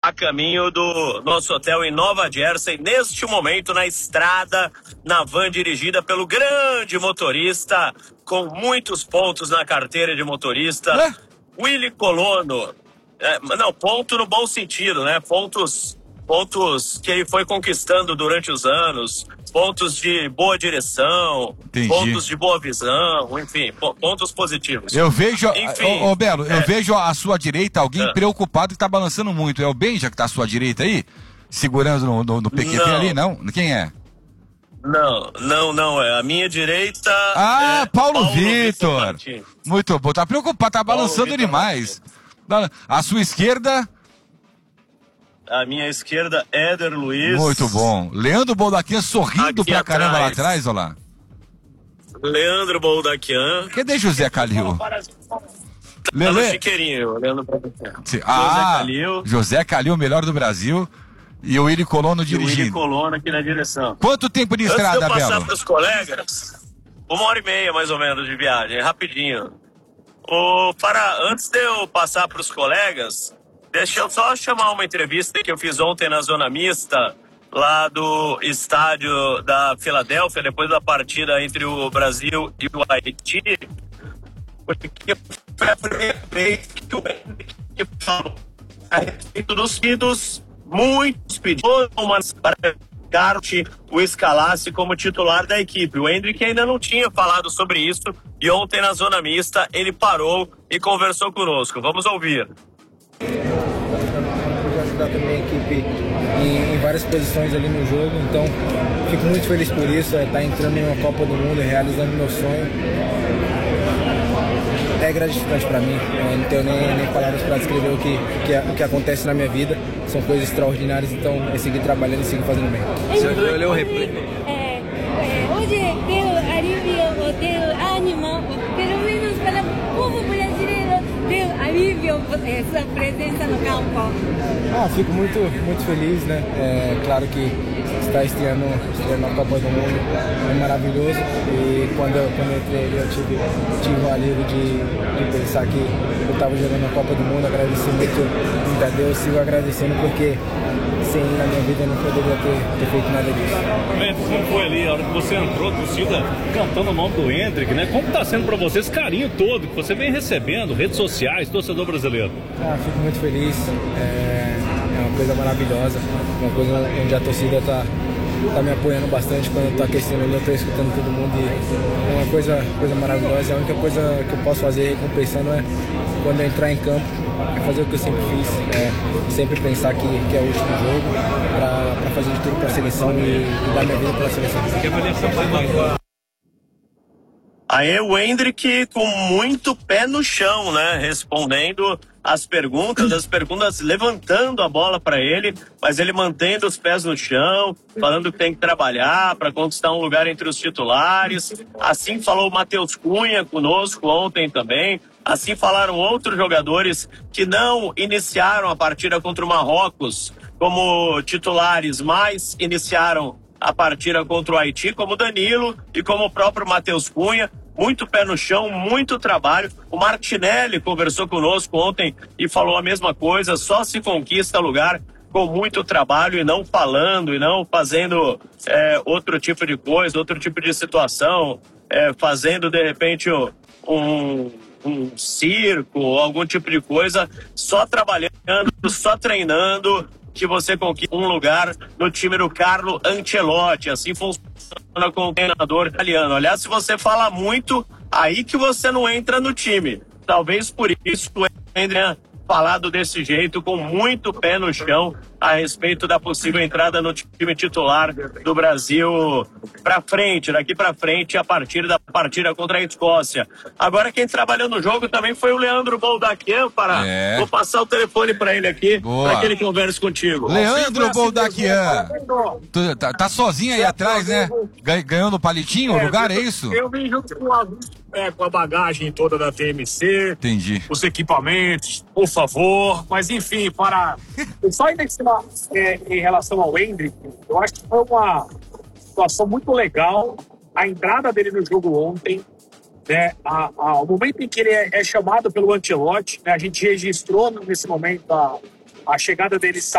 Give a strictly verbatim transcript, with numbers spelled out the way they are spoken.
a caminho do nosso hotel em Nova Jersey, neste momento na estrada, na van dirigida pelo grande motorista, com muitos pontos na carteira de motorista, é? Willy Colono. É, não, ponto no bom sentido, né? Pontos, pontos que ele foi conquistando durante os anos, pontos de boa direção, Entendi. pontos de boa visão, enfim, pontos positivos. Eu vejo, enfim, ô, ô Belo, é... eu vejo à sua direita alguém é. preocupado que tá balançando muito. É o Benja que tá à sua direita aí? Segurando no, no, no P Q P não. ali, não? Quem é? Não, não, não, é a minha direita. Ah, é Paulo, Paulo Vitor. Vitor. Muito bom, tá preocupado, tá balançando demais. A sua esquerda? A minha esquerda, Éder Luiz. Muito bom. Leandro Boldaquian sorrindo Aqui pra atrás. caramba lá atrás, olha lá. Leandro Boldaquian. Cadê José Calil? Tá no chiqueirinho, Leandro Boldaquian. Ah, José Calil. José Calil, melhor do Brasil. E o Willy Colono dirigindo. E o Willy Colono aqui na direção. Quanto tempo de estrada, Belo? Antes de eu passar para os colegas, uma hora e meia mais ou menos de viagem, rapidinho. O, para, antes de eu passar para os colegas, deixa eu só chamar uma entrevista que eu fiz ontem na Zona Mista, lá do estádio da Filadélfia, depois da partida entre o Brasil e o Haiti. Porque foi a primeira vez que o Henrique falou a respeito dos pedidos, muitos pedidos para Gart o escalasse como titular da equipe. O Hendrick ainda não tinha falado sobre isso e ontem na Zona Mista ele parou e conversou conosco. Vamos ouvir. Pude ajudar também a equipe em, em várias posições ali no jogo, então fico muito feliz por isso, é, tá entrando em uma Copa do Mundo, realizando meu sonho. É gratificante para mim, eu não tenho nem, nem palavras para descrever o que, que, o que acontece na minha vida, são coisas extraordinárias, então é seguir trabalhando e seguir fazendo bem. Você olhou o replay? Hoje deu alívio ou deu ânimo, pelo menos para o povo brasileiro, deu alívio sua presença no campo. Ah, fico muito, muito feliz, né? É claro que estar estreando, estreando na Copa do Mundo é maravilhoso e quando eu, quando eu entrei eu tive, tive o alívio de, de pensar que eu estava jogando na Copa do Mundo, agradecer muito, muito a Deus, sigo agradecendo porque sem na minha vida eu não poderia ter, ter feito nada disso. Como foi ali, a hora que você entrou, a torcida cantando o nome do Hendrick, né? Como está sendo para você esse carinho todo que você vem recebendo, redes sociais, torcedor brasileiro? Ah, fico muito feliz, é, é uma coisa maravilhosa, uma coisa onde a torcida está tá me apoiando bastante quando eu tô aquecendo ali, eu tô escutando todo mundo e é uma coisa, coisa maravilhosa. A única coisa que eu posso fazer recompensando é quando eu entrar em campo, é fazer o que eu sempre fiz, é sempre pensar que, que é o último jogo para fazer de tudo para a seleção e, e dar minha vida para a seleção. Aí o Hendrick com muito pé no chão, né? Respondendo as perguntas, as perguntas levantando a bola para ele, mas ele mantendo os pés no chão, falando que tem que trabalhar para conquistar um lugar entre os titulares. Assim falou o Matheus Cunha conosco ontem também. Assim falaram outros jogadores que não iniciaram a partida contra o Marrocos como titulares, mas iniciaram a partida contra o Haiti, como Danilo e como o próprio Matheus Cunha. Muito pé no chão, muito trabalho. O Martinelli conversou conosco ontem e falou a mesma coisa, só se conquista lugar com muito trabalho e não falando, e não fazendo é, outro tipo de coisa, outro tipo de situação, é, fazendo de repente um, um circo, algum tipo de coisa, só trabalhando, só treinando, que você conquista um lugar no time do Carlo Ancelotti. Assim funciona com o treinador italiano. Aliás, se você fala muito, aí que você não entra no time. Talvez por isso o André falado desse jeito, com muito pé no chão, a respeito da possível entrada no time titular do Brasil para frente, daqui para frente, a partir da partida contra a Escócia. Agora quem trabalhou no jogo também foi o Leandro Boldaquian, para é. Vou passar o telefone para ele aqui, para que ele converse contigo. Leandro Boldaquian, tu, tá, tá sozinho aí atrás, né? Ganhando o palitinho, o é, lugar, é isso? Eu vim junto com a, é, com a bagagem toda da T M C. Entendi. Os equipamentos, por favor. Mas enfim, para... Só ainda que É, em relação ao Hendrick, eu acho que foi uma situação muito legal a entrada dele no jogo ontem, né? a, a, o momento em que ele é, é chamado pelo Ancelotti, né? A gente registrou nesse momento a, a chegada dele